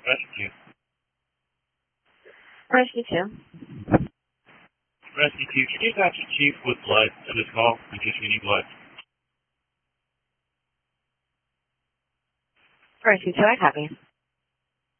Rescue. Rescue 2. Rescue 2, can you attach a chief with blood to this call? Because we need blood. Rescue 2, I copy.